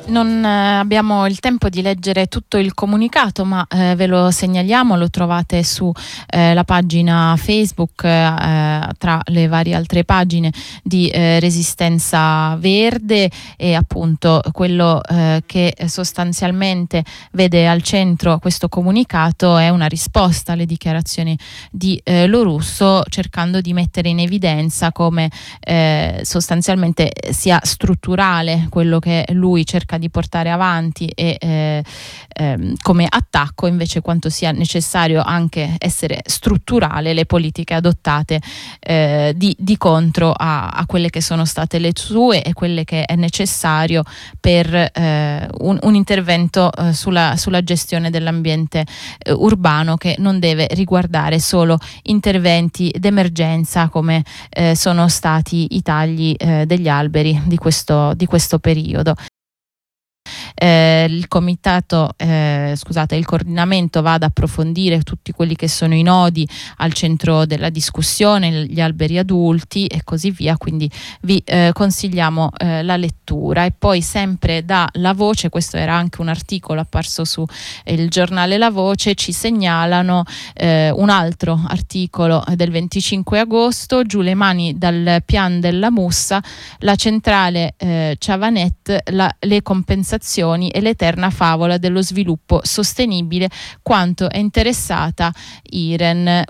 Non abbiamo il tempo di leggere tutto il comunicato, ma ve lo segnaliamo, lo trovate su la pagina Facebook tra le varie altre pagine di Resistenza Verde, e appunto quello che sostanzialmente vede al centro questo comunicato è una risposta alle dichiarazioni di Lo Russo, cercando di mettere in evidenza come sostanzialmente sia strutturale quello che lui cerca di portare avanti e come attacco invece quanto sia necessario anche essere strutturale le politiche adottate di contro a quelle che sono state le sue e quelle che è necessario per un intervento sulla gestione dell'ambiente urbano, che non deve riguardare solo interventi d'emergenza come sono stati i tagli degli alberi di questo periodo. Il coordinamento va ad approfondire tutti quelli che sono i nodi al centro della discussione, gli alberi adulti e così via, quindi vi consigliamo la lettura. E poi sempre da La Voce, questo era anche un articolo apparso su il giornale La Voce, ci segnalano un altro articolo del 25 agosto, giù le mani dal pian della Mussa, la centrale Ciavanet, le compensazioni e l'eterna favola dello sviluppo sostenibile, quanto è interessata Iren.